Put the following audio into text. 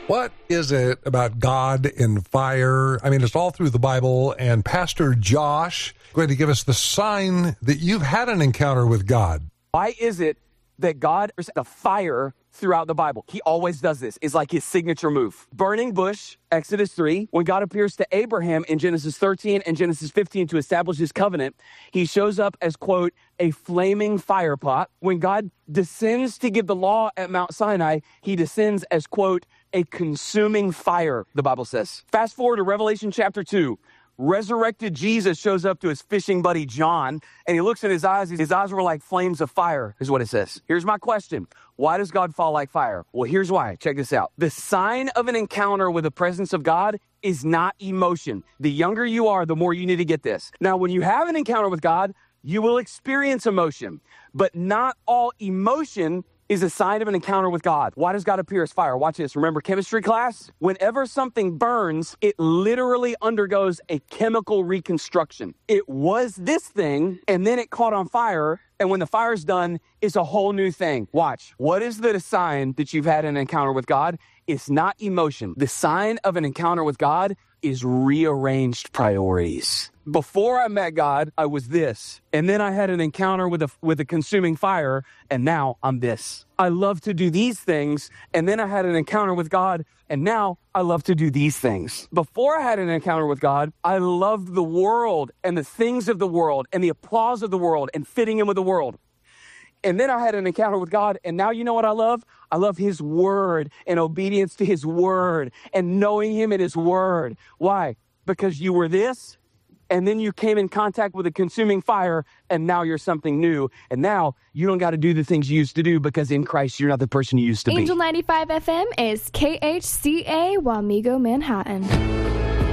What is it about God and fire? I mean, it's all through the Bible, and Pastor Josh is going to give us the sign that you've had an encounter with God. Why is it that God is the fire throughout the Bible? He always does this. It's like his signature move. Burning bush, Exodus 3. When God appears to Abraham in Genesis 13 and Genesis 15 to establish his covenant, he shows up as, quote, a flaming fire pot. When God descends to give the law at Mount Sinai, he descends as, quote, a consuming fire, the Bible says. Fast forward to Revelation chapter 2. Resurrected Jesus shows up to his fishing buddy John, and he looks in his eyes. His eyes were like flames of fire, is what it says. Here's my question. Why does God fall like fire? Well, here's why. Check this out. The sign of an encounter with the presence of God is not emotion. The younger you are, the more you need to get this. Now, when you have an encounter with God, you will experience emotion, but not all emotion is a sign of an encounter with God. Why does God appear as fire? Watch this. Remember chemistry class? Whenever something burns, it literally undergoes a chemical reconstruction. It was this thing, and then it caught on fire, and when the fire's done, it's a whole new thing. Watch. What is the sign that you've had an encounter with God? It's not emotion. The sign of an encounter with God is rearranged priorities. Before I met God, I was this. And then I had an encounter with a consuming fire, and now I'm this. I love to do these things, and then I had an encounter with God, and now I love to do these things. Before I had an encounter with God, I loved the world and the things of the world and the applause of the world and fitting in with the world. And then I had an encounter with God, and now you know what I love? I love his word and obedience to his word and knowing him in his word. Why? Because you were this, and then you came in contact with a consuming fire, and now you're something new. And now you don't got to do the things you used to do, because in Christ, you're not the person you used to be. Angel 95 FM is KHCA Wamego, Manhattan.